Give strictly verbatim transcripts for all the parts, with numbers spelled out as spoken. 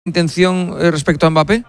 intención eh, respecto a Mbappé?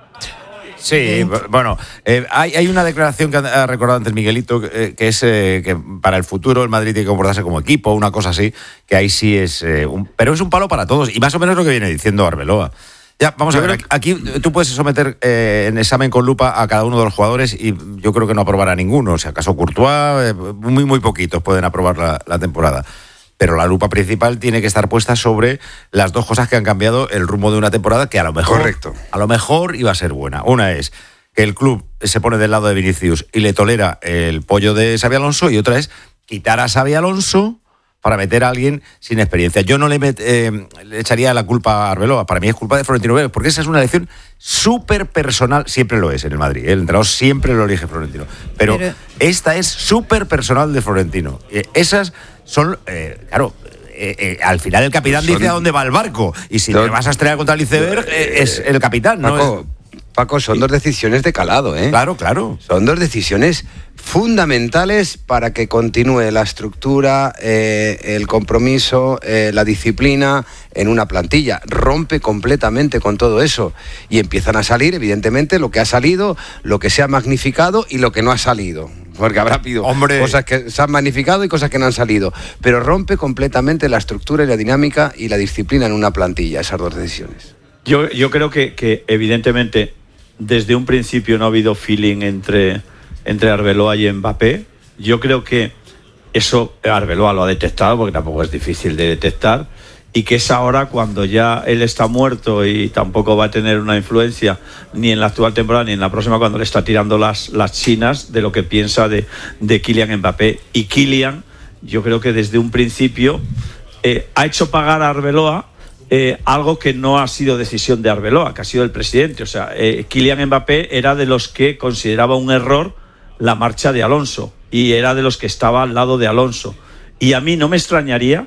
Sí, bueno, eh, hay, hay una declaración que ha recordado antes Miguelito, eh, que es eh, que para el futuro el Madrid tiene que comportarse como equipo, una cosa así, que ahí sí es eh, un, pero es un palo para todos, y más o menos lo que viene diciendo Arbeloa. Ya, vamos yo a ver, que... aquí tú puedes someter eh, en examen con lupa a cada uno de los jugadores y yo creo que no aprobará ninguno, o sea, acaso Courtois, eh, muy muy poquitos pueden aprobar la, la temporada. Pero la lupa principal tiene que estar puesta sobre las dos cosas que han cambiado el rumbo de una temporada que a lo mejor, Correcto. a lo mejor iba a ser buena. Una es que el club se pone del lado de Vinicius y le tolera el pollo de Xabi Alonso, y otra es quitar a Xabi Alonso para meter a alguien sin experiencia. Yo no le, met, eh, le echaría la culpa a Arbeloa, para mí es culpa de Florentino Pérez, porque esa es una elección súper personal, siempre lo es en el Madrid, el entrenador siempre lo elige Florentino, pero, pero... esta es súper personal de Florentino. Eh, esas son, eh, claro, eh, eh, al final el capitán son... dice a dónde va el barco, y si son... te vas a estrellar contra el iceberg, eh, es el capitán, ¿no? Paco, es... Paco, son dos decisiones de calado, ¿eh? Claro, claro. Son dos decisiones fundamentales para que continúe la estructura, eh, el compromiso, eh, la disciplina en una plantilla. Rompe completamente con todo eso y empiezan a salir, evidentemente, lo que ha salido, lo que se ha magnificado y lo que no ha salido. Porque habrá habido Hombre. cosas que se han magnificado y cosas que no han salido. Pero rompe completamente la estructura y la dinámica y la disciplina en una plantilla, esas dos decisiones. Yo, yo creo que, que evidentemente desde un principio no ha habido feeling entre, entre Arbeloa y Mbappé. Yo creo que eso Arbeloa lo ha detectado, porque tampoco es difícil de detectar, y que es ahora cuando ya él está muerto y tampoco va a tener una influencia ni en la actual temporada ni en la próxima, cuando le está tirando las, las chinas de lo que piensa de, de Kylian Mbappé. Y Kylian, yo creo que desde un principio eh, ha hecho pagar a Arbeloa Eh, algo que no ha sido decisión de Arbeloa, que ha sido el presidente. O sea, eh, Kylian Mbappé era de los que consideraba un error la marcha de Alonso, y era de los que estaba al lado de Alonso. Y a mí no me extrañaría,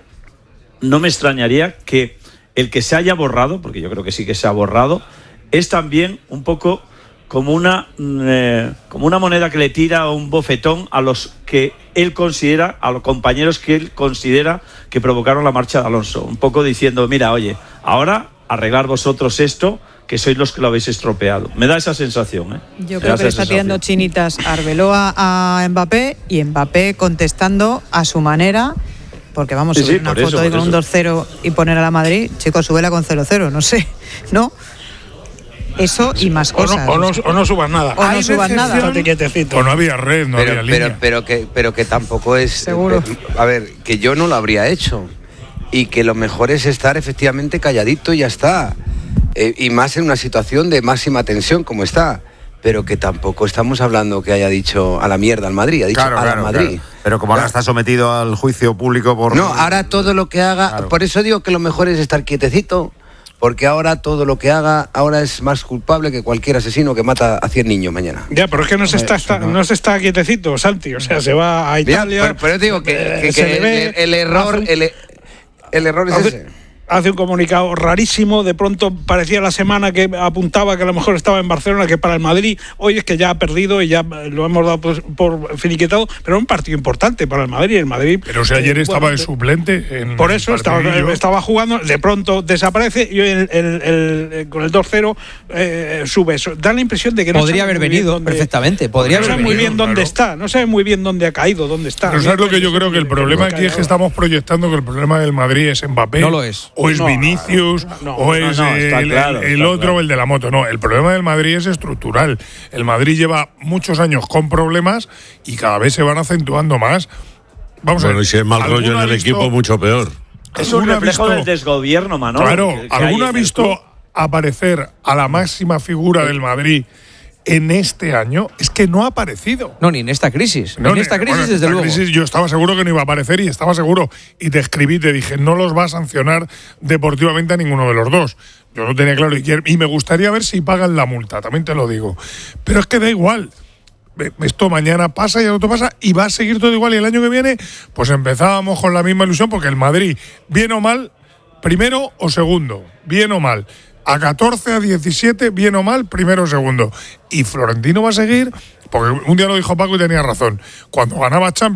no me extrañaría que el que se haya borrado, porque yo creo que sí que se ha borrado, es también un poco como una, eh, como una moneda que le tira un bofetón a los que él considera, a los compañeros que él considera que provocaron la marcha de Alonso. Un poco diciendo, mira, oye, ahora arreglar vosotros esto, que sois los que lo habéis estropeado. Me da esa sensación, ¿eh? Yo creo que le está tirando chinitas a Arbeloa a Mbappé, y Mbappé contestando a su manera. Porque vamos a subir sí, sí, una foto eso, ahí con eso. un dos cero y poner a la Madrid, chicos, súbela con cero cero, no sé, ¿no? Eso y más cosas. O no, o no, o no subas nada. O no subas nada. O no había red, no pero, había pero, línea. Pero que, pero que tampoco es... Seguro. Eh, a ver, que yo no lo habría hecho. Y que lo mejor es estar efectivamente calladito y ya está. Eh, y más en una situación de máxima tensión como está. Pero que tampoco estamos hablando que haya dicho a la mierda al Madrid. Ha dicho claro, a claro, la Madrid. Claro. Pero como ahora está sometido al juicio público por... No, ahora todo lo que haga... Claro. Por eso digo que lo mejor es estar quietecito. Porque ahora todo lo que haga ahora es más culpable que cualquier asesino que mata a cien niños mañana. Ya, pero es que no se está, está, no se está quietecito, Santi. O sea, se va a Italia. Ya, pero, pero digo que, que, que el, el, el error, el, el error es ese. Hace un comunicado rarísimo, de pronto parecía la semana que apuntaba que a lo mejor estaba en Barcelona, que para el Madrid, hoy es que ya ha perdido y ya lo hemos dado por, por finiquitado, pero era un partido importante para el Madrid. El Madrid pero o sea, ayer eh, estaba bueno, de suplente. En por eso estaba, estaba jugando, de pronto desaparece y el, el, el, el, con el dos cero eh, sube eso. Da la impresión de que no podría haber venido dónde, perfectamente, podría no haber sabe muy bien claro. dónde está, no sabe muy bien dónde ha caído, dónde está. Pero sabes lo que yo creo, que el problema aquí es que estamos proyectando que el problema del Madrid es Mbappé. No lo es. O es no, Vinicius, no, no, o es no, no, el, claro, el otro, claro. el de la moto. No, el problema del Madrid es estructural. El Madrid lleva muchos años con problemas y cada vez se van acentuando más. Vamos bueno, a ver, y si es mal rollo en el visto, equipo, mucho peor. Es un reflejo visto, del desgobierno, Manolo. Claro, que, que ¿alguno ha visto aparecer a la máxima figura del Madrid en este año? Es que no ha aparecido. No, ni en esta crisis. No, en esta crisis, bueno, en desde esta luego. Crisis yo estaba seguro que no iba a aparecer y estaba seguro. Y te escribí, te dije, no los va a sancionar deportivamente a ninguno de los dos. Yo lo tenía claro. Y me gustaría ver si pagan la multa, también te lo digo. Pero es que da igual. Esto mañana pasa y el otro pasa y va a seguir todo igual. Y el año que viene, pues empezábamos con la misma ilusión, porque el Madrid, bien o mal, primero o segundo, bien o mal. A catorce, a diecisiete, bien o mal, primero o segundo. Y Florentino va a seguir, porque un día lo dijo Paco y tenía razón. Cuando ganaba Champions,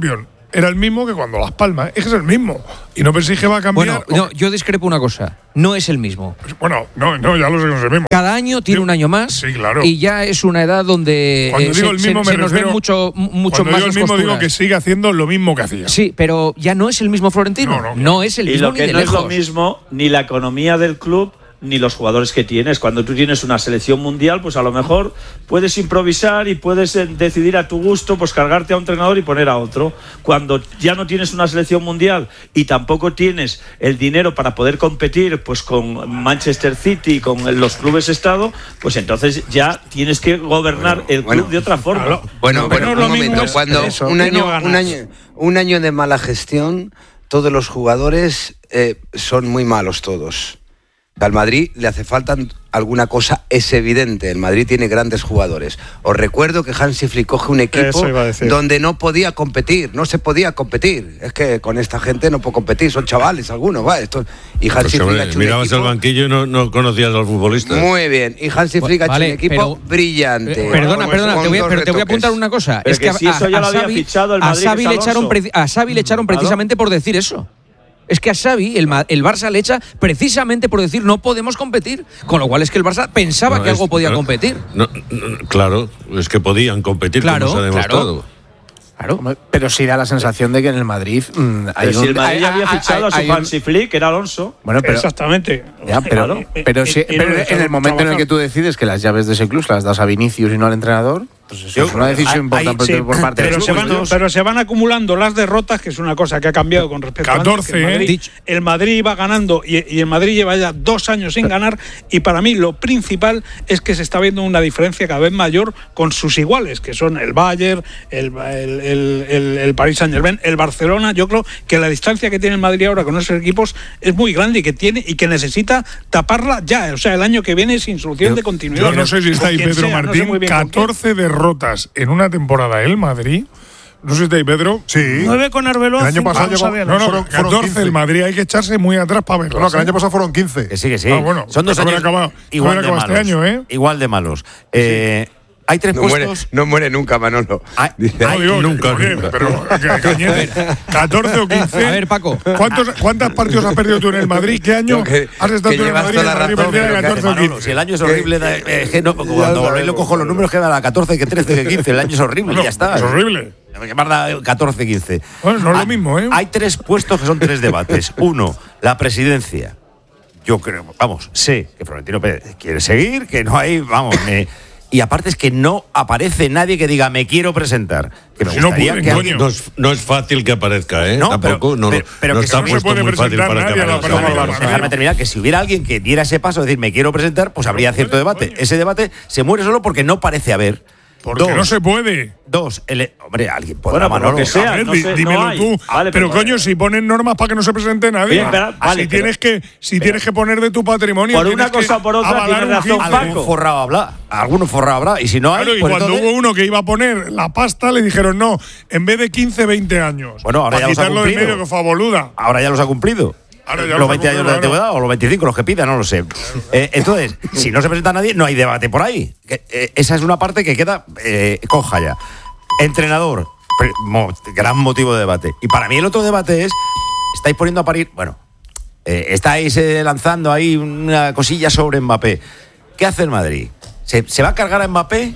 era el mismo que cuando Las Palmas. Es que es el mismo. Y no penséis que va a cambiar. Bueno, no, yo discrepo una cosa. No es el mismo. Bueno, no, no, ya lo sé que no es el mismo. Cada año tiene Yo, un año más. Sí, claro. Y ya es una edad donde Cuando eh, digo se, el mismo se, me se nos refiero, ven mucho, mucho cuando más digo el mismo posturas. digo que sigue haciendo lo mismo que hacía. Sí, pero ya no es el mismo Florentino. No, no, claro. No es el Y mismo lo ni que de no lejos. es lo mismo ni la economía del club ni los jugadores que tienes. Cuando tú tienes una selección mundial, pues a lo mejor puedes improvisar y puedes eh, decidir a tu gusto, pues cargarte a un entrenador y poner a otro. Cuando ya no tienes una selección mundial y tampoco tienes el dinero para poder competir pues con Manchester City, con los clubes estado, pues entonces ya tienes que gobernar el club bueno. de otra forma. Claro. Bueno, Pero bueno, no es un lo mismo momento, es cuando eso, un que año, no ganas. un año, un año de mala gestión, todos los jugadores eh, son muy malos todos. Al Madrid le hace falta alguna cosa, es evidente. El Madrid tiene grandes jugadores. Os recuerdo que Hansi Flick coge un equipo Eso iba a decir. donde no podía competir, no se podía competir. Es que con esta gente no puedo competir, son chavales algunos, va. Esto, y Hansi Pues, Flick hombre, ha hecho un mirabas el equipo banquillo y no, no conocías a los futbolistas. muy bien. Y Hansi Flick ha hecho Vale, un equipo pero- brillante. Eh, Perdona, Con- perdona, con te voy a, dos pero te voy a retoques. apuntar una cosa. Pero es que que, si a, eso ya a lo había Xavi, fichado el a Madrid, Xavi que le es echaron, Alonso. preci- a Xavi le echaron Claro. precisamente por decir eso. Es que a Xavi, el, Ma- el Barça le echa precisamente por decir no podemos competir. Con lo cual es que el Barça pensaba No, que es- algo podía no, competir. no, no, claro, es que podían competir, Claro, como se ha demostrado. claro. Claro. Hombre, pero sí da la sensación de que en el Madrid mm, hay Pero si un- el Madrid hay- había hay- fichado hay- a su hay un- Hansi Flick, que era Alonso. Bueno, pero, Exactamente. ya, pero, Claro. pero, sí- Y- y no pero le en dejaron el momento en el trabajar. que tú decides que las llaves de ese club se las das a Vinicius y no al entrenador, pues eso Yo- es una decisión hay- importante Sí, por parte del pero, se club. van, pero se van acumulando las derrotas, que es una cosa que ha cambiado con respecto catorce, a antes, que el Madrid, ¿eh? Dicho. el Madrid va ganando y, y el Madrid lleva ya dos años sin ganar, y para mí lo principal es que se está viendo una diferencia cada vez mayor con sus iguales, que son el Bayern, el, el, el, el, el Paris Saint-Germain, el Barcelona. Yo creo que la distancia que tiene el Madrid ahora con esos equipos es muy grande y que tiene y que necesita taparla ya, o sea, el año que viene sin solución de continuidad. Yo no sé si está ahí Con quien Pedro sea, no sé Martín, muy bien con quién. catorce derrotas en una temporada el Madrid. No sé si está ahí Pedro. Sí. nueve con Arbeloa, El año cinco pasado con llegó- Xavi No, Alonso. no, Fueron- fueron catorce quince. el Madrid, hay que echarse muy atrás para verlo. No, que el año pasado fueron quince. Que sí, que sí. Ah, bueno, Son dos no habrá años acabado- igual no de habrá malos. acabado este año, ¿eh? Igual de malos. Eh, Hay tres No muere, puestos. no muere nunca, Manolo. Hay- Dice, hay- No, digo, nunca, oye, nunca. pero que- Cañete, catorce o quince. A ver, Paco. ¿Cuántos, ¿Cuántas partidos has perdido tú en el Madrid? ¿Qué año No, que- has estado que tú en el llevas Madrid? toda la El Madrid razón, perdiera pero que- catorce o Manolo, quince. si el año es horrible, da- es que no, cuando claro. lo cojo los números queda la catorce, que trece, que quince. El año es horrible, No, ya está. es horrible. Que marca catorce, quince. Bueno, no es lo Hay- mismo, ¿eh? Hay tres puestos que son tres debates. Uno, la presidencia. Yo creo, vamos, sé que Florentino Pérez quiere seguir, que no hay, vamos, me- y aparte es que no aparece nadie que diga me quiero presentar. Que me Si no gustaría pueden, que coño. alguien- No es, no es fácil que aparezca, ¿eh? No, Tampoco, pero- no, pero- pero no que está no se puesto puede muy fácil presentar para que nadie a la aparezca. persona Déjame, Vale. déjame terminar, que si hubiera alguien que diera ese paso, decir me quiero presentar, pues habría cierto debate. Ese debate se muere solo porque no parece haber. Porque Dos. no se puede. Dos, el- hombre, alguien podrá, Bueno, por lo Manolo. que sea. A ver, no di- sé, dímelo no hay. tú. Vale, pero, pero- coño, si ponen normas para que no se presente nadie. Bien, pero- vale, si pero- tienes que, si tienes que poner de tu patrimonio. Por tienes una cosa que o por otra avalar tiene un razón quince. Paco. Algún forrado habrá. Algún forrado habrá. Y si no hay, Claro, y pues cuando entonces- hubo uno que iba a poner la pasta, le dijeron no, en vez de quince, veinte años. Bueno, ahora para ya los ha quitarlo de cumplido. medio, que fue a boluda. ahora ya los ha cumplido. Ahora ya los los ha veinte años de cumplido, antigüedad o los veinticinco, los que pida, no lo sé. Eh, entonces, si no se presenta nadie, no hay debate por ahí. Que, eh, esa es una parte que queda eh, coja ya. Entrenador, pre- mo- gran motivo de debate. Y para mí el otro debate es, estáis poniendo a parir, bueno, eh, estáis eh, lanzando ahí una cosilla sobre Mbappé. ¿Qué hace el Madrid? ¿Se, se va a cargar a Mbappé?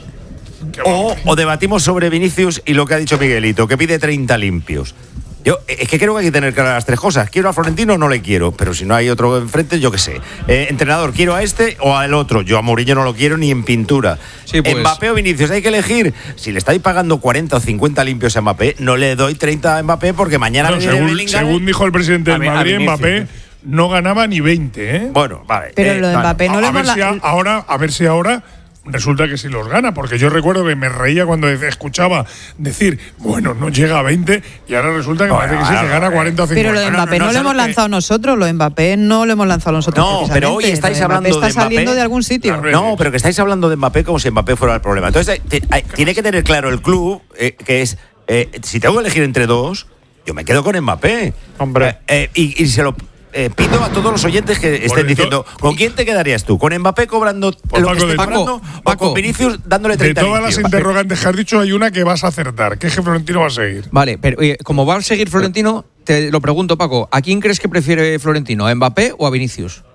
O, o debatimos sobre Vinicius y lo que ha dicho Miguelito, que pide treinta limpios. Yo es que creo que hay que tener claras las tres cosas. ¿Quiero a Florentino o no le quiero? Pero si no hay otro enfrente, yo qué sé. Eh, entrenador, ¿quiero a este o al otro? Yo a Mourinho no lo quiero ni en pintura. Sí, pues. Mbappé o Vinicius, hay que elegir. Si le estáis pagando cuarenta o cincuenta limpios a Mbappé, no le doy treinta a Mbappé porque mañana No, me viene según, Bellingham. según dijo el presidente A del mí- a Madrid, Vinicius, Mbappé ¿eh? no ganaba ni veinte, ¿eh? Bueno, vale. Pero eh, lo de vale. Mbappé no a, le a hemos ver si la- a- ahora, a ver si ahora resulta que sí los gana, porque yo recuerdo que me reía cuando de- escuchaba decir, bueno, no llega a veinte y ahora resulta que Bueno, parece que sí, ahora, que gana cuarenta o cincuenta. Pero lo de Bueno, Mbappé no, no, no lo sé hemos lo que- lanzado nosotros, lo de Mbappé no lo hemos lanzado nosotros. No, pero hoy precisamente. estáis Lo de Mbappé hablando de está saliendo Mbappé. de algún sitio. Claro. No, pero que estáis hablando de Mbappé como si Mbappé fuera el problema. Entonces, te- hay- tiene que tener claro el club eh, que es, eh, si tengo que elegir entre dos, yo me quedo con Mbappé. Hombre. Eh, eh, y, y se lo eh, pido a todos los oyentes que estén Bueno, diciendo, ¿con quién te quedarías tú? ¿Con Mbappé cobrando Pues, lo Paco, que esté de- cobrando Paco, o Paco, con Vinicius dándole De treinta todas las limpios? interrogantes que has dicho, hay una que vas a acertar, que es que Florentino va a seguir. Vale, pero eh, como va a seguir Florentino, te lo pregunto, Paco, ¿a quién crees que prefiere Florentino? ¿A Mbappé o a Vinicius?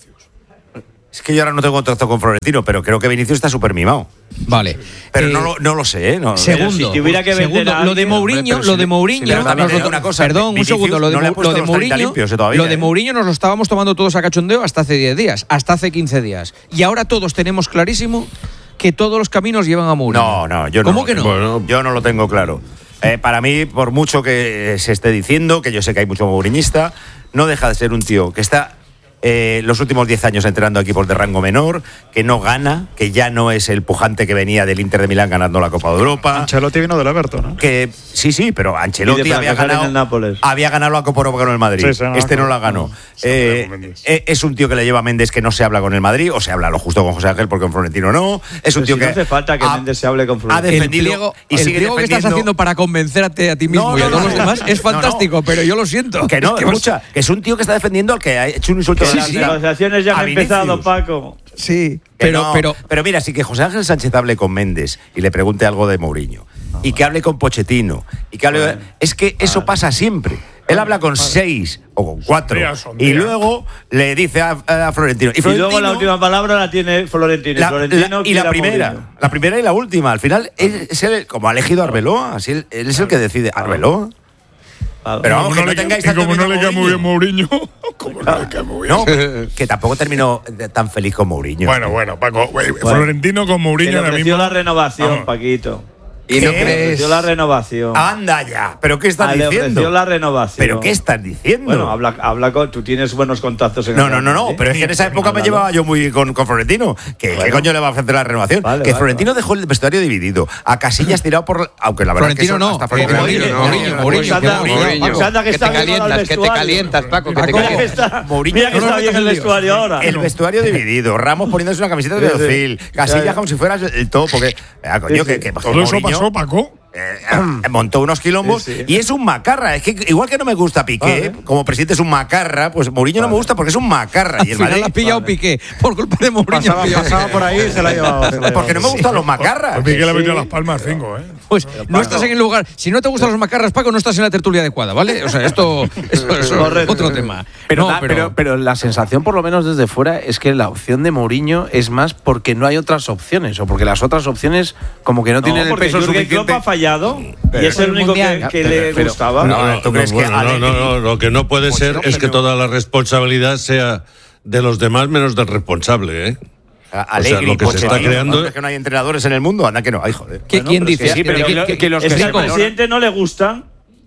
Es que yo ahora no tengo contacto con Florentino, pero creo que Vinicius está súper mimado. Vale. Pero Eh, no, lo, no lo sé, ¿eh? No, Segundo, si tuviera que vender segundo, a lo de alguien, Mourinho, hombre, pero lo si de le- Mourinho, si le dan nos lo- también una cosa, perdón, un Vinicius segundo, lo de, no le ha Mo- puesto lo de los treinta Mourinho, limpios, eh, todavía, lo de eh. Mourinho nos lo estábamos tomando todos a cachondeo hasta hace diez días, hasta hace quince días. Y ahora todos tenemos clarísimo que todos los caminos llevan a Mourinho. No, no, yo no. ¿Cómo lo que no? tengo. Bueno. Yo no lo tengo claro. Eh, para mí, por mucho que se esté diciendo, que yo sé que hay mucho mouriñista, no deja de ser un tío que está eh, los últimos diez años entrenando a equipos de rango menor, que no gana, que ya no es el pujante que venía del Inter de Milán ganando la Copa de Europa. Ancelotti vino del Everton, ¿no? Que sí, sí, pero Y Ancelotti de había fracasar en ganado, el Nápoles. había ganado la Copa Europa con el Madrid. Sí, sí, no, este no no, la ganó. no, Eh, se habla con Méndez. eh, es un tío que le lleva a Méndez que no se habla con el Madrid, o se habla lo justo con José Ángel porque con Florentino no. Es un Pero tío si que no hace falta que ha- Méndez se hable con ha Florentino. El defendido pliego, y el sigue pliego que estás defendiendo- haciendo para convencerte a ti mismo No, y a no, todos no, los demás no, es no, no. fantástico, pero yo lo siento. Que no, Es que vas- escucha, que es un tío que está defendiendo al que ha hecho un insulto Que de las racista negociaciones ya a han empezado, Vinicius. Paco. Sí, Que pero, no, pero, pero mira, si que José Ángel Sánchez hable con Méndez y le pregunte algo de Mourinho, y que hable con Pochettino, y que hable. Bueno. Es que eso pasa siempre. Él habla con seis o con cuatro, Días son y días. luego le dice a, a Florentino. Y, Y luego Florentino- la última palabra la tiene Florentino. la- Florentino la- y quiere la a primera, Mourinho. la primera y la última. Al final, él, es él, como ha elegido a Arbeloa, así él, él es el que decide. ¿Arbeloa? Claro. Pero vamos, Como que no no le- tengáis y tanto como no miedo le a queda muy bien Mourinho. Mourinho, como no le queda muy bien. No, que tampoco terminó de- tan feliz con Mourinho. Bueno, bueno, Paco, güey, Florentino con Que Mourinho le ahora ofreció mismo. la renovación, Vamos. Paquito. ¿Y no ¿Qué? Le crees? ofreció la renovación. Anda ya. ¿Pero qué estás Ah, le diciendo? ofreció la renovación. ¿Pero qué estás diciendo? Bueno, habla, habla con. Tú tienes buenos contactos en No, el no, no, Real no, Madrid. pero es que en esa época me Háblalo. llevaba yo muy con, con Florentino. ¿Qué, ¿Qué coño le va a ofrecer la renovación? Vale, que vale, Florentino vale. dejó el vestuario dividido. A Casillas tirado por. Aunque la verdad Florentino es que eso no, hasta eh, Florentino Mourinho, no. Mourinho, No, Mourinho, Pues anda, Mourinho, Mourinho. Paco. Pues anda que Que está te bien ahora el calientas, que te vestuario. calientas, Paco, que te Paco, Mira que calientas. está, Mourinho, mira que no está lo bien metas el en lío. vestuario ahora. El vestuario dividido, Ramos poniéndose una camiseta de Sí, sí. Ozil, Casillas Ya, ya. como si fuera el todo, porque. ah, coño, Sí, que, sí. que- Todo eso Mourinho, pasó, Paco. eh, eh, montó unos quilombos Sí, sí. y es un macarra. Es que igual que no me gusta Piqué, Vale. como presidente es un macarra, pues Mourinho no me gusta porque es un macarra. Al Y el final Madrid. ha pillado Piqué por culpa de Mourinho. Pasaba, tío. pasaba por ahí y se la ha llevado. se la ha Porque no me llevado. gustan los macarras. Pues Piqué le ha metido sí. las palmas cinco, ¿eh? Pues no estás en el lugar. Si no te gustan los macarras, Paco, no estás en la tertulia adecuada, ¿vale? O sea, esto, esto es Correcto. otro tema. Pero, No, da- pero, pero la sensación, por lo menos desde fuera, es que la opción de Mourinho es más porque no hay otras opciones o porque las otras opciones como que no, No, tienen el porque peso Jürgen Klopp suficiente. ha fallado y es Por el el único que, Mundial. que Ya, le pero- pero- gustaba. No, No, ¿tú no, crees que bueno, no, Allegri- no, no, lo que no puede Pues ser no, es que pero- toda la responsabilidad sea de los demás menos del responsable, ¿eh? Alegri, lo que se está Pochettino, creando- ¿es que no hay entrenadores en el mundo? Anda que no, ay, joder. ¿Qué- Bueno, ¿Quién pero es dice? que sí, pero ¿Quién- que- quién- que los es que que se al valoran- presidente no le gustan.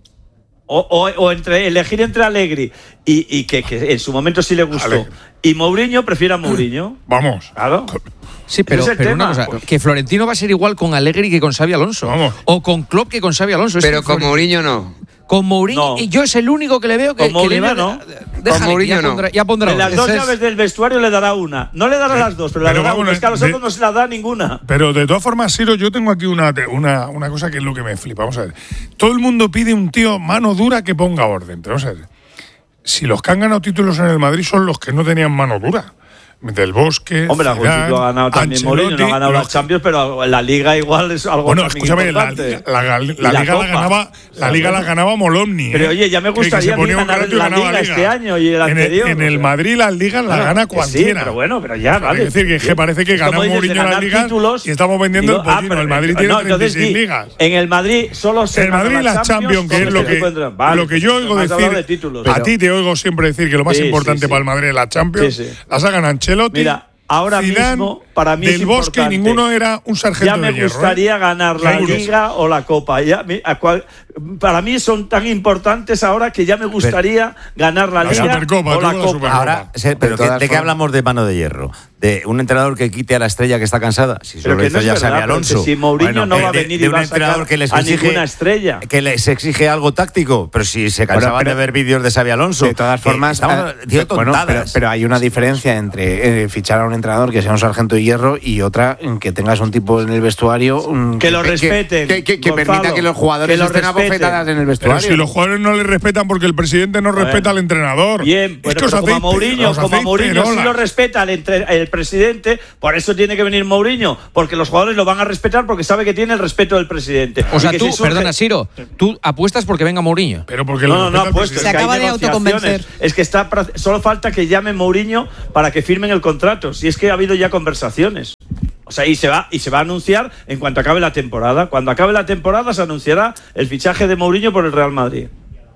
O, o- o entre elegir entre Allegri y, y que, que en su momento sí le gustó. Allegri. Y Mourinho, prefiere a Mourinho. Vamos. Claro. Sí, pero, Ese es el pero una tema. cosa, que Florentino va a ser igual con Allegri que con Xavi Alonso. Vamos. O con Klopp que con Xavi Alonso. Es Pero que con Florentino- Mourinho no. Con Mourinho, No. y yo es el único que le veo que, Con que le va Mourinho, a- no. Déjale, Con Mourinho ya no. pondrá, ya pondrá En las otra. dos Ese es- llaves del vestuario le dará una. No le dará las dos, pero le Pero dará vamos, una. Es que a de- nosotros no se la da ninguna. Pero de todas formas, Siro, yo tengo aquí una, una, una cosa que es lo que me flipa. Vamos a ver. Todo el mundo pide un tío mano dura que ponga orden. Pero vamos a ver. Si los que han ganado títulos en el Madrid son los que no tenían mano dura. Del Bosque. Hombre, algún Zidane, sitio ha ganado también Ancelotti, Mourinho, no ha ganado los las que- Champions, pero la Liga igual es algo Bueno, también escúchame, la, importante. la- la- Y la Liga la Copa. ganaba, la O sea, Liga la bueno. ganaba Molomni. Pero ¿eh? oye, ya me Que- que gustaría se a mí ponía un ganar canasto y la ganaba Liga este año y el En anterior, En o el sea. Madrid las ligas las Bueno, gana que sí, cualquiera. pero bueno, pero ya, vale. Es decir, que, es que parece que Es como ganó dices, Mourinho de las ganar ligas títulos, y estamos vendiendo digo, el pollino. pero- el Madrid tiene no, entonces treinta y seis di, ligas. En el Madrid solo se El gana Madrid las Champions, que es lo que, Vale, lo que yo oigo me has hablado decir. de títulos. A ti te oigo siempre decir que lo más Sí, sí, importante sí. para el Madrid es la Champions. Sí, sí. Las hagan Ancelotti. Mira, ahora Zidane, mismo, para mí Del es Bosque y importante. ninguno era un sargento Ya me de hierro, ¿eh? gustaría ganar la Seguros. Liga o la Copa. Ya, mi- a cual- para mí son tan importantes ahora que ya me gustaría ganar la, La Liga Supercopa, o tú la la Copa. Supercopa. Ahora, se- pero De ¿qué- todas ¿de qué formas- hablamos de mano de hierro? ¿De un entrenador que quite a la estrella que está cansada? Si Pero solo que hizo no es ya verdad, Xabi pero Alonso. que si Mourinho no va a de- venir de y un va a sacar entrenador que les a exige, ninguna estrella. que les exige algo táctico, pero si se cansaban Bueno, pero- de ver vídeos de Xabi Alonso. De todas que formas, estamos eh, diciendo bueno, pero, tontadas. pero hay una diferencia entre eh, fichar a un entrenador que sea un sargento de hierro, y otra en que tengas un tipo en el vestuario que, que lo respeten, que, que, que permita que los jugadores que estén abofetadas en el vestuario. Pero si los jugadores no le respetan porque el presidente no respeta al entrenador. Bien, bueno, pero como a Mourinho, como a Mourinho sí lo respeta el, entre, el presidente, por eso tiene que venir Mourinho, porque los jugadores lo van a respetar porque sabe que tiene el respeto del presidente. O sea, tú, si surge... perdona, Siro, tú apuestas porque venga Mourinho. Pero porque no, no, no apuesto. Se acaba de autoconvencer. Es que está, solo falta que llame Mourinho para que firmen el contrato. Si es que ha habido ya conversaciones. O sea, y se va y se va a anunciar en cuanto acabe la temporada. Cuando acabe la temporada se anunciará el fichaje de Mourinho por el Real Madrid.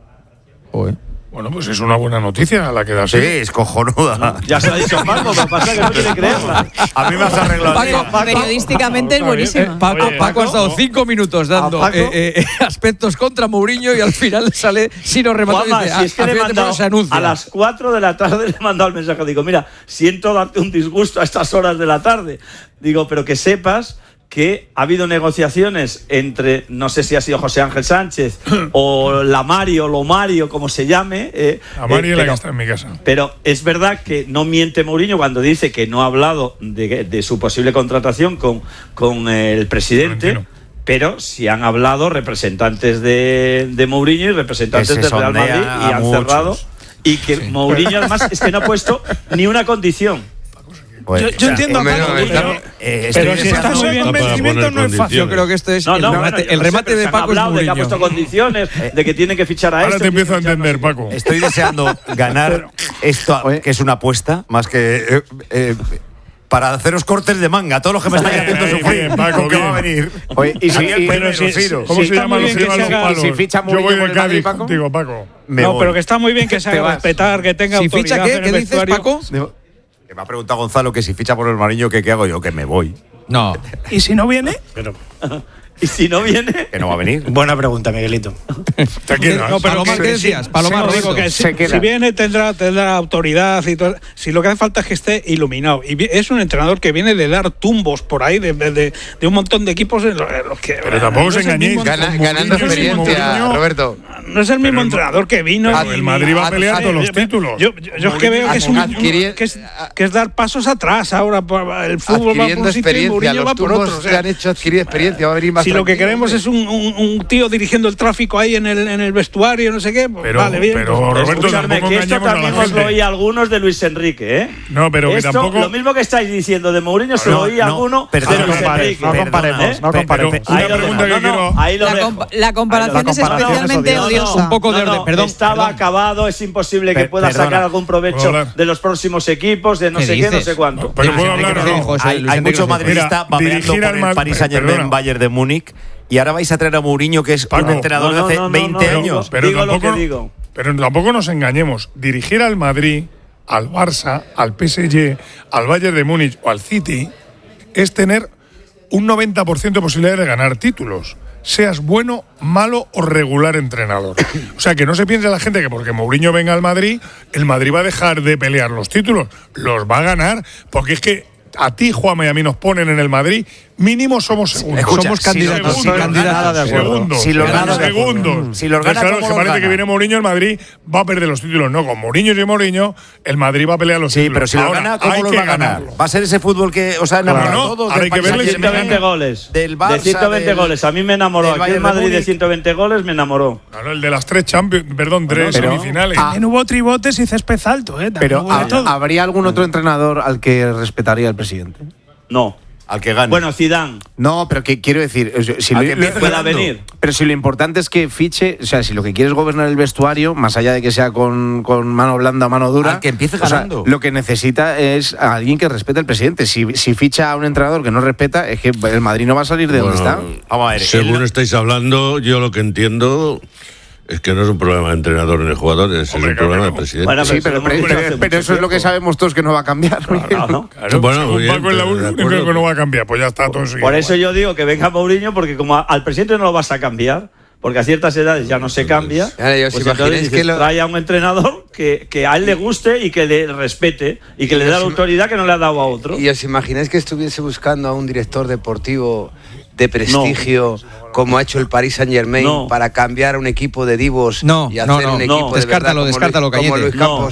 Oye. Bueno, pues es una buena noticia la que da. Sí, es cojonuda. Ya se lo ha dicho Paco, lo que pasa es que no quiere creerla. A mí me has arreglado. Paco, Paco, periodísticamente es buenísima. Eh, Paco, Oye, Paco ha estado cinco minutos dando eh, eh, aspectos contra Mourinho y al final le sale Siro rematado y dice, si es que le he mandado, se anuncia. A las cuatro de la tarde le he mandado el mensaje. Digo, mira, siento darte un disgusto a estas horas de la tarde. Digo, pero que sepas que ha habido negociaciones entre, no sé si ha sido José Ángel Sánchez o la Mario, lo Mario, como se llame. Eh, la Mario eh, la que está en mi casa. Pero es verdad que no miente Mourinho cuando dice que no ha hablado de, de su posible contratación con, con el presidente. Florentino. Pero sí han hablado representantes de, de Mourinho y representantes del Real Madrid y han muchos. cerrado. Y que sí. Mourinho además es que no ha puesto ni una condición. Pues, yo, yo o sea, entiendo, Paco, pero, eh, pero si está muy bien convencimiento no es fácil. Yo creo que este es no, el no, remate, bueno, el remate de Paco es de que ha puesto condiciones, de que tiene que fichar a Ahora este. te empiezo a entender, Paco. Estoy deseando ganar esto, que es una apuesta, más que... Eh, eh, para haceros cortes de manga, todos los que me estáis haciendo sufrir, bien, Paco, ¿qué va a venir? Oye, y si, y, pero si, Ciro. ¿Cómo si se llaman los, los palos? Si ficha Yo voy de Cádiz Paco. contigo, Paco. Me no, voy. Pero que está muy bien que se haga respetar, que tenga si autoridad. ¿Si ficha qué? ¿Qué dices, Paco? Que me ha preguntado Gonzalo que si ficha por el Mariño, que qué hago yo, que me voy. No. ¿Y si no viene? Pero... ¿Y si no viene? Que no va a venir. Buena pregunta, Miguelito. Te quedas. No, pero ¿qué decías? Palomar, digo que si, si viene tendrá, tendrá autoridad y todo. Si lo que hace falta es que esté iluminado. Y es un entrenador que viene de dar tumbos por ahí de, de, de, de un montón de equipos en los, en los que. Pero tampoco se engañéis. Gana, ganando experiencia, Roberto. No es el mismo entrenador que vino. Pero el Madrid va a pelear todos los títulos. Yo, yo, yo es que veo que es, un, un, que, es, que es dar pasos atrás ahora. El fútbol va por un sitio y Mourinho va por otro. Se han hecho adquirir experiencia. Va a venir más. Si lo que queremos es Un, un, un tío dirigiendo el tráfico ahí en el, en el vestuario, no sé qué, pues pero, vale, bien. Pero, pues, Roberto, escuchadme, que esto también os lo oí a algunos de Luis Enrique, ¿eh? No, pero esto, que tampoco... Lo mismo que estáis diciendo de Mourinho, se lo oí no, a alguno de Luis Enrique. No comparemos, no comparemos. Una pregunta que quiero... Ahí lo la, compa la comparación es especialmente odiosa. Un poco de orden, perdón. Estaba acabado, es imposible que pueda sacar algún provecho de los próximos equipos, de no sé qué, no sé cuánto. Pero puedo hablar, Hay mucho madridista babeando por el Paris Saint-Germain, Bayern de Múnich. Y ahora vais a traer a Mourinho, que es Paco, un entrenador no, no, de hace no, no, veinte no, años. Pero, digo tampoco, lo que digo. pero tampoco nos engañemos. Dirigir al Madrid, al Barça, al P S G, al Bayern de Múnich o al City es tener un noventa por ciento de posibilidades de ganar títulos. Seas bueno, malo o regular entrenador. O sea, que no se piense la gente que porque Mourinho venga al Madrid, el Madrid va a dejar de pelear los títulos. Los va a ganar, porque es que a ti, Juanma, y a mí nos ponen en el Madrid, mínimo somos segundos. Escucha, somos candidatos. Si segundos, candidatos. Segundos. Si los gana, gana segundos. Si los gana, claro, ¿cómo que los parece gana? que viene Mourinho, el Madrid va a perder los títulos. No, con Mourinho y Mourinho, el Madrid va a pelear los sí, títulos. Sí, pero si Ahora, lo gana, ¿cómo lo va a ganar? Ganarlo. Va a ser ese fútbol que os ha enamorado claro, a todos. Ahora hay que verle ciento veinte goles. Del Barça, de ciento veinte del, goles. A mí me enamoró. Aquí el Madrid de ciento veinte goles me enamoró. Claro, el de las tres Champions, perdón, tres pero, semifinales. Ah, también hubo tribotes y césped alto, ¿eh? Pero ¿habría algún otro entrenador al que respetaría el presidente? No. Al que gane. Bueno, Zidane. No, pero que quiero decir, si al lo, que pueda venir. Pero si lo importante es que fiche, o sea, si lo que quieres es gobernar el vestuario, más allá de que sea con, con mano blanda, mano dura, al que empiece O ganando. sea, lo que necesita es a alguien que respete al presidente. Si, si ficha a un entrenador que no respeta, es que el Madrid no va a salir de bueno, donde está. Vamos a ver. Según el... estáis hablando, yo lo que entiendo es que no es un problema de entrenador ni de jugadores, Hombre, es un problema claro. de presidente. Bueno, sí, pero, pero, pero, pero eso es lo que sabemos todos que no va a cambiar. No, no, no. Claro, bueno, según bien, Paco es la de única acuerdo. que no va a cambiar, pues ya está todo Por eso yo digo que venga Mourinho, porque como a, al presidente no lo vas a cambiar, porque a ciertas edades ya no se cambia, Ahora, yo, pues si entonces dices, que lo... trae a un entrenador que, que a él le guste y que le respete y que le dé la autoridad que no le ha dado a otro. ¿Y os imagináis que estuviese buscando a un director deportivo de prestigio no. como ha hecho el Paris Saint-Germain no. para cambiar un equipo de divos no, y hacer no, no, un equipo no. de descártalo, verdad, descártalo, como Luis, como Luis Campos? No.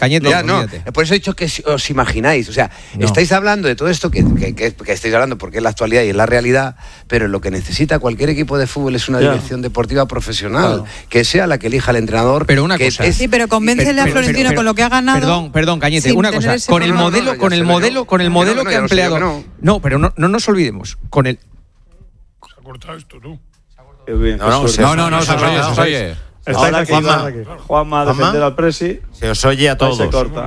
Cañete, ya, no. olvídate. Por eso he dicho que os imagináis. O sea, No. estáis hablando de todo esto que, que, que, que estáis hablando porque es la actualidad y es la realidad, pero lo que necesita cualquier equipo de fútbol es una Ya. dirección deportiva profesional, Claro. que sea la que elija el entrenador. Pero una que cosa. es- Sí, pero convéncele a Pero- pero- Florentino pero- con lo que ha ganado. Perdón, perdón, Cañete, sin una tener cosa. ese Con el No, no, no, modelo, ya con sé el que modelo, no. con el Que no, modelo no, que ya ha lo sé yo empleado. que no. No, pero no, no nos olvidemos. Con el. Se ha cortado esto, tú. Qué bien, No, no, qué se- suerte. No, no, no, se oye, se oye. Ahora que Juanma. iba Juanma a defender al Presi, Se os oye a ahí todos. se corta.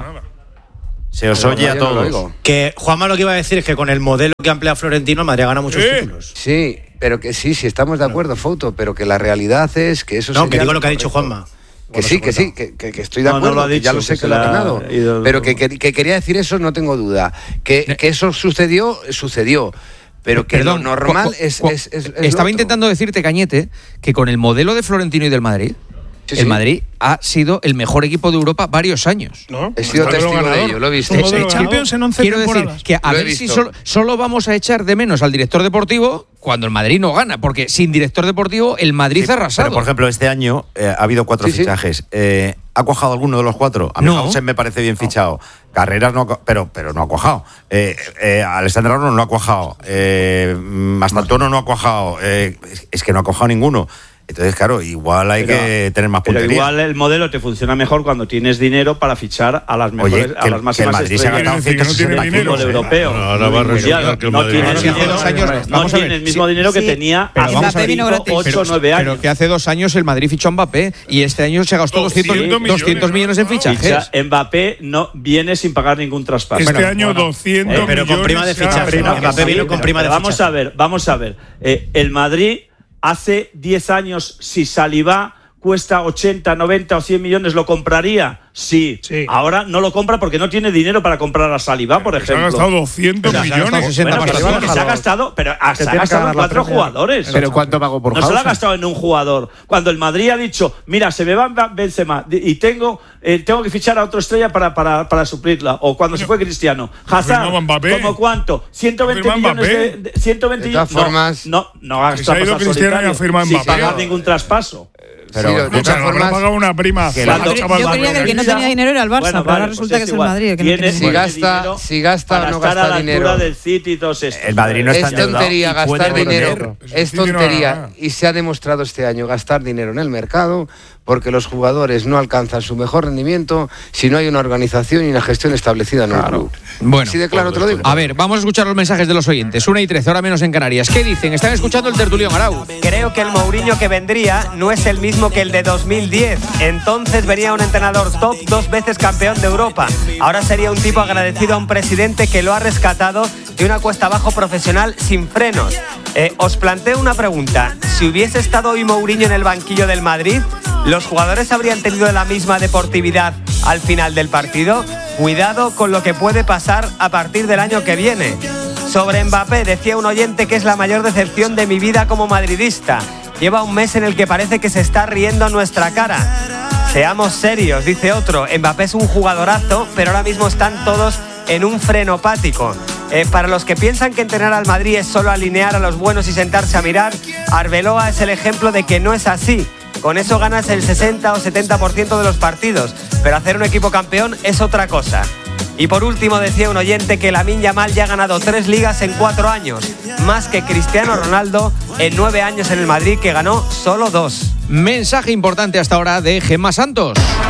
Se os Pero oye a yo no lo todos. oigo. Que Juanma lo que iba a decir es que con el modelo que emplea Florentino, el Madrid ha ganado muchos Sí. títulos. Sí, pero que sí, sí, estamos de acuerdo, Fouto, pero que la realidad es que eso No, sería que digo lo que ha correcto. dicho Juanma. Que Bueno, sí, se que corta. sí, que, que- que estoy de No, no acuerdo, lo ha que ya dicho, lo sé que que, se lo ha la ha ganado. ido- Pero que, que- que quería decir eso, no tengo duda. Que, que eso sucedió, sucedió. Pero que Perdón, lo normal cu- cu- es, cu- es- es- es lo Estaba otro. intentando decirte, Cañete, que con el modelo de Florentino y del Madrid, Sí, el sí. Madrid ha sido el mejor equipo de Europa varios años. ¿No? He sido Modelo testigo de ganador. ello, lo he visto. Un modelo Eh, ganador. Champions en once Quiero decir temporadas. que a Lo he ver si visto. solo, solo vamos a echar de menos al director deportivo cuando el Madrid no gana, porque sin director deportivo el Madrid ha arrasado. Pero, por ejemplo, este año eh, ha habido cuatro Sí, sí. fichajes. Eh, ¿Ha cuajado alguno de los cuatro? A mí No. José me parece bien fichado. Carreras no ha, cu- pero, pero no ha cuajado. Eh, eh, Alessandro Arnold no ha cuajado. Eh, Mastantuono no ha cuajado. Eh, es, es que no ha cuajado ninguno. Entonces, claro, igual hay Pero- que tener más Pero puntería. igual el modelo te funciona mejor cuando tienes dinero para fichar a las mejores, Oye, que a el- las que máximas el Madrid se ha estrellas gastado Quiere decir que no tiene ciento sesenta dinero. del kilos, europeo. Ahora va a resultar Ya, que el no Madrid tiene gana. Sí, hace dinero, dos años- no vamos a ver, tiene el mismo sí, dinero que sí. tenía Pero hace vamos a ver, vino gratis. ocho Pero- o nueve años. Pero que hace dos años el Madrid fichó a Mbappé y este año se gastó doscientos, doscientos doscientos millones en millones, fichajes. Ficha- Mbappé no viene sin pagar ningún traspaso. Este Bueno, año bueno. doscientos Eh, pero con millones prima de se ha fichaje, gastado. Mbappé Sí, vino pero- con prima de pero vamos fichaje. a ver, vamos a ver. Eh, el Madrid hace diez años, si Saliba cuesta ochenta, noventa o cien millones, ¿lo compraría? Sí. Sí. Ahora no lo compra porque no tiene dinero para comprar a Saliba, por Se ha ejemplo. gastado doscientos Pero se ha gastado millones. sesenta Bueno, para que sí, Saliba. que se ha gastado, pero ha- se ha tiene que gastado en ganar la cuatro Premier. jugadores. Pero ¿cuánto pagó por No se lo ha Hauser? gastado en un jugador. Cuando el Madrid ha dicho, mira, se me va Benzema y tengo, eh, tengo que fichar a otra estrella para, para, para suplirla. O cuando se fue Cristiano. Hazard, firmaba Mbappé. ¿cómo cuánto? ciento veinte Firma millones de, Mbappé. de- ciento veinte De todas no, formas- no, no ha Que se ha gastado ido pasar Cristiano y ha solitario, firmado sin Mbappé. pagar ningún traspaso. Pero, Pero, de Escucha, todas no habrá formas, pagado una prima. Que para la- Yo el cre- chaval yo Mbappé. creía que el que no tenía dinero era el Barça, Bueno, pero ahora vale, resulta pues que es el igual. Madrid el que no Tiene- tiene Si dinero. gasta- dinero si gasta para o no estar gasta a la dinero. altura del City y todos estos. El Madrid no está es endeudado tontería y puede gastar perder. dinero. Eso Es sí tiene tontería. nada. Y se ha demostrado este año gastar dinero en el mercado porque los jugadores no alcanzan su mejor rendimiento si no hay una organización y una gestión establecida en un club. Bueno, Así de claro te lo digo. a ver, vamos a escuchar los mensajes de los oyentes. Una y trece, ahora menos en Canarias. ¿Qué dicen? Están escuchando el tertulión, Arau. Creo que el Mourinho que vendría no es el mismo que el de dos mil diez. Entonces venía un entrenador top, dos veces campeón de Europa. Ahora sería un tipo agradecido a un presidente que lo ha rescatado de una cuesta abajo profesional sin frenos. Eh, os planteo una pregunta. Si hubiese estado hoy Mourinho en el banquillo del Madrid, ¿los jugadores habrían tenido la misma deportividad al final del partido? Cuidado con lo que puede pasar a partir del año que viene. Sobre Mbappé, decía un oyente que es la mayor decepción de mi vida como madridista. Lleva un mes en el que parece que se está riendo a nuestra cara. Seamos serios, dice otro. Mbappé es un jugadorazo, pero ahora mismo están todos en un frenopático. Eh, para los que piensan que entrenar al Madrid es solo alinear a los buenos y sentarse a mirar, Arbeloa es el ejemplo de que no es así. Con eso ganas el sesenta o setenta por ciento de los partidos, pero hacer un equipo campeón es otra cosa. Y por último decía un oyente que Lamine Yamal ya ha ganado tres ligas en cuatro años, más que Cristiano Ronaldo en nueve años en el Madrid, que ganó solo dos. Mensaje importante hasta ahora de Gemma Santos.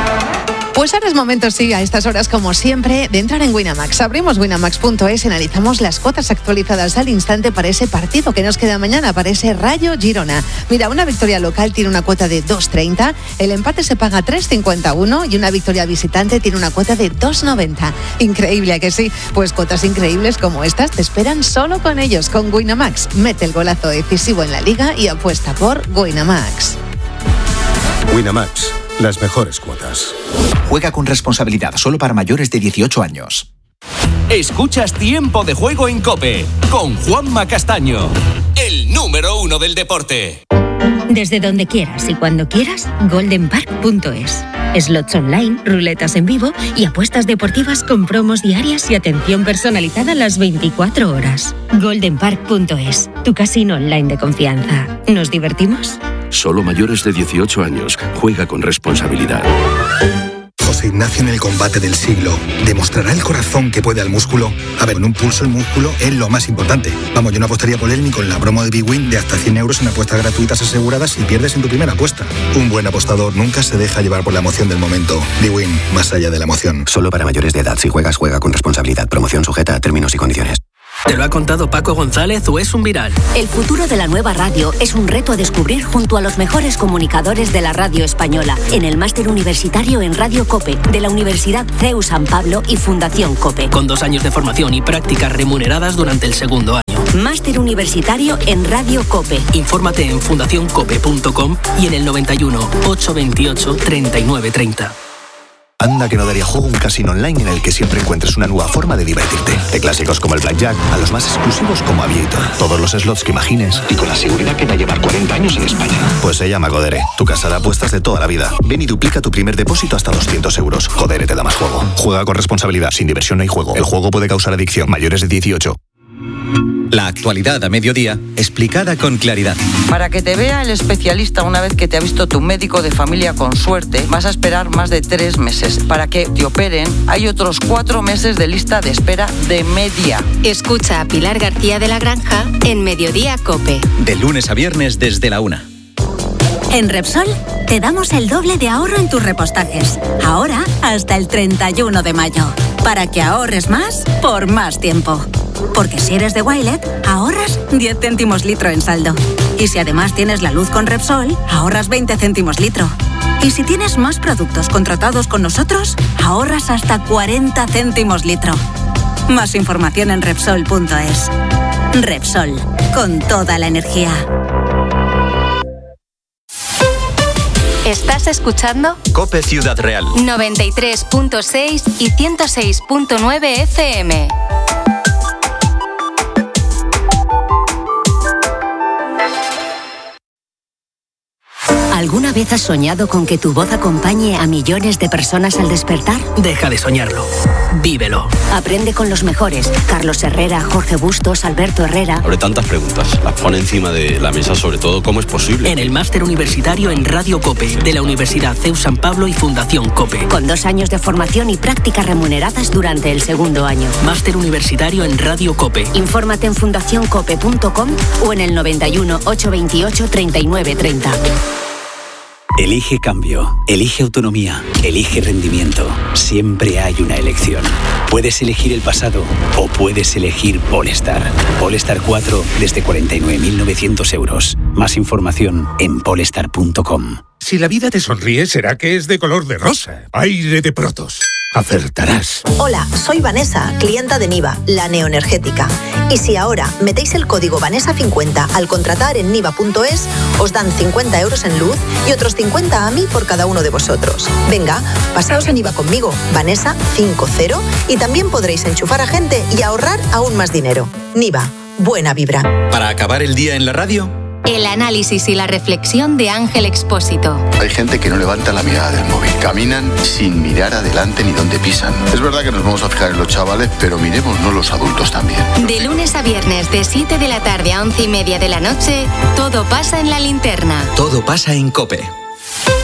Pues ahora es momento, sí, a estas horas como siempre, de entrar en Winamax. Abrimos winamax punto es y analizamos las cuotas actualizadas al instante para ese partido que nos queda mañana, para ese Rayo Girona. Mira, una victoria local tiene una cuota de dos treinta, el empate se paga tres cincuenta y uno y una victoria visitante tiene una cuota de dos noventa. Increíble, ¿a que sí? Pues cuotas increíbles como estas te esperan solo con ellos, con Winamax. Mete el golazo decisivo en la liga y apuesta por Winamax. Winamax, las mejores cuotas. Juega con responsabilidad, solo para mayores de dieciocho años. Escuchas Tiempo de Juego en COPE con Juanma Castaño, el número uno del deporte. Desde donde quieras y cuando quieras, golden park punto es. Slots online, ruletas en vivo y apuestas deportivas con promos diarias y atención personalizada las veinticuatro horas. golden park punto es, tu casino online de confianza. ¿Nos divertimos? Solo mayores de dieciocho años. Juega con responsabilidad. José Ignacio en el combate del siglo. ¿Demostrará el corazón que puede al músculo? A ver, en un pulso el músculo es lo más importante. Vamos, yo no apostaría por él ni con la promo de Big Win de hasta cien euros en apuestas gratuitas aseguradas si pierdes en tu primera apuesta. Un buen apostador nunca se deja llevar por la emoción del momento. Big Win, más allá de la emoción. Solo para mayores de edad. Si juegas, juega con responsabilidad. Promoción sujeta a términos y condiciones. ¿Te lo ha contado Paco González o es un viral? El futuro de la nueva radio es un reto a descubrir junto a los mejores comunicadores de la radio española en el máster universitario en Radio COPE de la Universidad C E U San Pablo y Fundación COPE. Con dos años de formación y prácticas remuneradas durante el segundo año. Máster universitario en Radio COPE. Infórmate en fundación cope punto com y en el noventa y uno, ochocientos veintiocho, treinta y nueve treinta. Anda que no daría juego un casino online en el que siempre encuentres una nueva forma de divertirte. De clásicos como el Blackjack a los más exclusivos como Aviator. Todos los slots que imagines y con la seguridad que da llevar cuarenta años en España. Pues se llama Codere, tu casa de apuestas de toda la vida. Ven y duplica tu primer depósito hasta doscientos euros. Codere te da más juego. Juega con responsabilidad, sin diversión no hay juego. El juego puede causar adicción. Mayores de dieciocho. La actualidad a mediodía, explicada con claridad. Para que te vea el especialista una vez que te ha visto tu médico de familia con suerte, vas a esperar más de tres meses. Para que te operen, hay otros cuatro meses de lista de espera de media. Escucha a Pilar García de la Granja en Mediodía COPE. De lunes a viernes desde la una. En Repsol te damos el doble de ahorro en tus repostajes. Ahora hasta el treinta y uno de mayo. Para que ahorres más por más tiempo. Porque si eres de Wilet, ahorras diez céntimos litro en saldo. Y si además tienes la luz con Repsol, ahorras veinte céntimos litro. Y si tienes más productos contratados con nosotros, ahorras hasta cuarenta céntimos litro. Más información en Repsol punto es. Repsol, con toda la energía. ¿Estás escuchando? COPE Ciudad Real. noventa y tres punto seis y ciento seis punto nueve F M. ¿Alguna vez has soñado con que tu voz acompañe a millones de personas al despertar? Deja de soñarlo. Vívelo. Aprende con los mejores. Carlos Herrera, Jorge Bustos, Alberto Herrera. Abre tantas preguntas. Las pone encima de la mesa, sobre todo, ¿cómo es posible? En el máster universitario en Radio COPE de la Universidad C E U San Pablo y Fundación COPE. Con dos años de formación y prácticas remuneradas durante el segundo año. Máster universitario en Radio COPE. Infórmate en fundación cope punto com o en el noventa y uno, ochocientos veintiocho, treinta y nueve treinta. Elige cambio, elige autonomía, elige rendimiento. Siempre hay una elección. Puedes elegir el pasado o puedes elegir Polestar. Polestar cuatro desde cuarenta y nueve mil novecientos euros. Más información en polestar punto com. Si la vida te sonríe, será que es de color de rosa. Aire de Protos. Acertarás. Hola, soy Vanessa, clienta de Niva, la neoenergética. Y si ahora metéis el código Vanessa cincuenta al contratar en niva punto es, os dan cincuenta euros en luz y otros cincuenta a mí por cada uno de vosotros. Venga, pasaos a Niva conmigo, Vanessa cincuenta, y también podréis enchufar a gente y ahorrar aún más dinero. Niva, buena vibra. Para acabar el día en la radio, El análisis y la reflexión de Ángel Expósito. Hay gente que no levanta la mirada del móvil. Caminan sin mirar adelante ni dónde pisan. Es verdad que nos vamos a fijar en los chavales, pero miremosnos los adultos también. De lunes a viernes, de siete de la tarde a once y media de la noche, todo pasa en La Linterna. todo pasa en COPE.